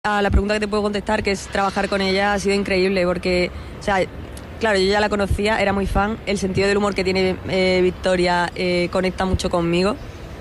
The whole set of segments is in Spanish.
A la pregunta que te puedo contestar, que es trabajar con ella, ha sido increíble porque, o sea, claro, yo ya la conocía, era muy fan, el sentido del humor que tiene Victoria conecta mucho conmigo.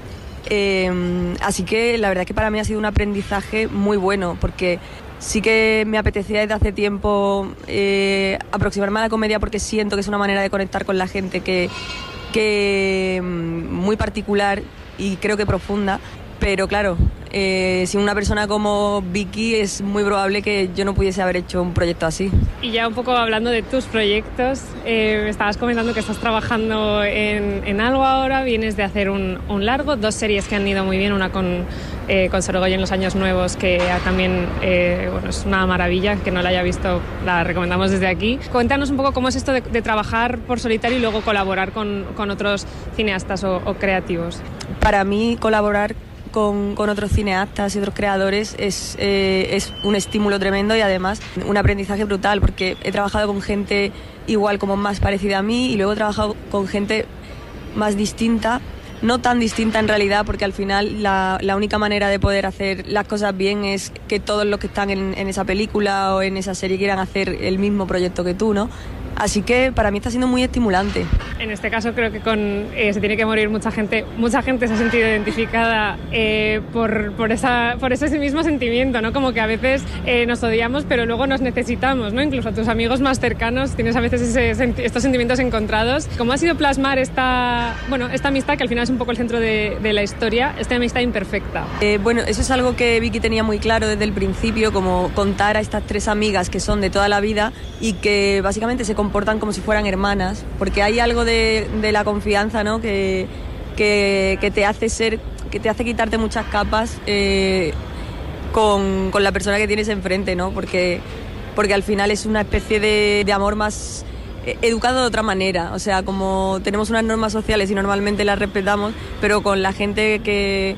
Así que la verdad es que para mí ha sido un aprendizaje muy bueno, porque sí que me apetecía desde hace tiempo aproximarme a la comedia, porque siento que es una manera de conectar con la gente que muy particular y creo que profunda, pero claro, sin una persona como Vicky es muy probable que yo no pudiese haber hecho un proyecto así. Y ya un poco hablando de tus proyectos, estabas comentando que estás trabajando en algo ahora, vienes de hacer un largo, 2 series que han ido muy bien, una con Sorogoyen en los años nuevos, que también es una maravilla, que no la haya visto, la recomendamos desde aquí. Cuéntanos un poco cómo es esto de trabajar por solitario y luego colaborar con otros cineastas o creativos. Para mí colaborar con otros cineastas y otros creadores es un estímulo tremendo y además un aprendizaje brutal, porque he trabajado con gente igual como más parecida a mí y luego he trabajado con gente más distinta, no tan distinta en realidad, porque al final la única manera de poder hacer las cosas bien es que todos los que están en esa película o en esa serie quieran hacer el mismo proyecto que tú, ¿no? Así que para mí está siendo muy estimulante. En este caso creo que se tiene que morir mucha gente se ha sentido identificada por ese mismo sentimiento, ¿no? Como que a veces nos odiamos pero luego nos necesitamos, ¿no? Incluso a tus amigos más cercanos tienes a veces estos sentimientos encontrados. ¿Cómo ha sido plasmar esta amistad que al final es un poco el centro de la historia, esta amistad imperfecta? Bueno, eso es algo que Vicky tenía muy claro desde el principio, como contar a estas 3 amigas que son de toda la vida y que básicamente se comportan como si fueran hermanas, porque hay algo de la confianza, ¿no? que te hace quitarte muchas capas con la persona que tienes enfrente, ¿no? Porque al final es una especie de amor más educado de otra manera, o sea, como tenemos unas normas sociales y normalmente las respetamos, pero con la gente que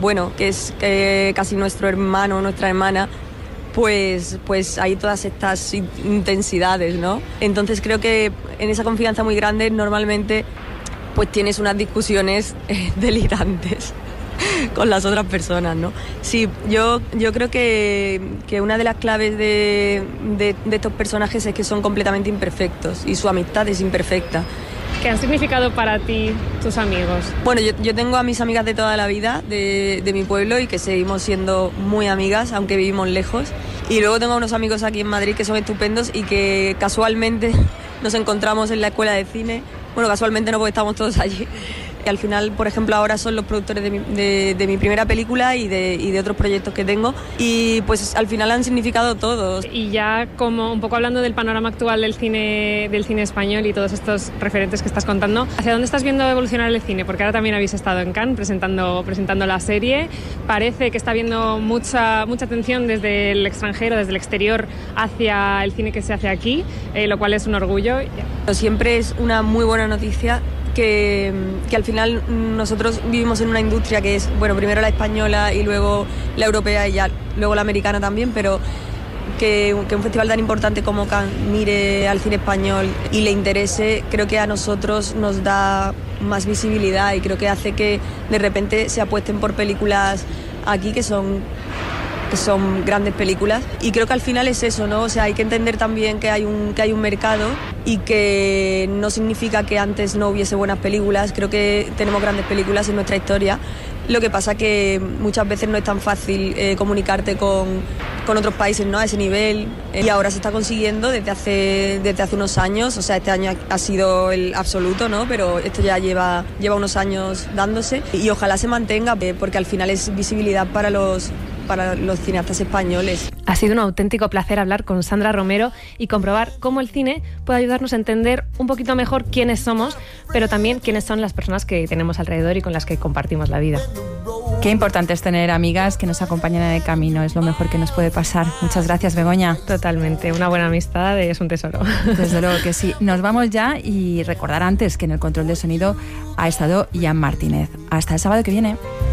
es casi nuestro hermano o nuestra hermana, pues hay todas estas intensidades, ¿no? Entonces creo que en esa confianza muy grande normalmente pues tienes unas discusiones delirantes con las otras personas, ¿no? Sí, yo creo que una de las claves de estos personajes es que son completamente imperfectos y su amistad es imperfecta. ¿Qué han significado para ti tus amigos? Bueno, yo tengo a mis amigas de toda la vida, de mi pueblo, y que seguimos siendo muy amigas, aunque vivimos lejos. Y luego tengo unos amigos aquí en Madrid que son estupendos y que casualmente nos encontramos en la escuela de cine. Bueno, casualmente no, porque estamos todos allí. Que al final, por ejemplo, ahora son los productores de mi primera película y de otros proyectos que tengo, y pues al final han significado todos. Y ya como un poco hablando del panorama actual del cine español y todos estos referentes que estás contando, ¿hacia dónde estás viendo evolucionar el cine? Porque ahora también habéis estado en Cannes presentando la serie. Parece que está habiendo mucha atención desde el extranjero, desde el exterior, hacia el cine que se hace aquí, lo cual es un orgullo. Siempre es una muy buena noticia que al final nosotros vivimos en una industria que es, bueno, primero la española y luego la europea y ya luego la americana también, pero que un festival tan importante como Cannes mire al cine español y le interese, creo que a nosotros nos da más visibilidad y creo que hace que de repente se apuesten por películas aquí que son grandes películas, y creo que al final es eso, ¿no? O sea, hay que entender también que hay un mercado y que no significa que antes no hubiese buenas películas. Creo que tenemos grandes películas en nuestra historia. Lo que pasa que muchas veces no es tan fácil comunicarte con otros países, ¿no? A ese nivel, y ahora se está consiguiendo desde hace unos años. O sea, este año ha sido el absoluto, ¿no? Pero esto ya lleva unos años dándose y ojalá se mantenga, porque al final es visibilidad para los cineastas españoles. Ha sido un auténtico placer hablar con Sandra Romero y comprobar cómo el cine puede ayudarnos a entender un poquito mejor quiénes somos, pero también quiénes son las personas que tenemos alrededor y con las que compartimos la vida. Qué importante es tener amigas que nos acompañen en el camino, es lo mejor que nos puede pasar. Muchas gracias, Begoña. Totalmente, una buena amistad es un tesoro. Desde luego que sí. Nos vamos ya y recordar antes que en el control de sonido ha estado Ian Martínez. Hasta el sábado que viene.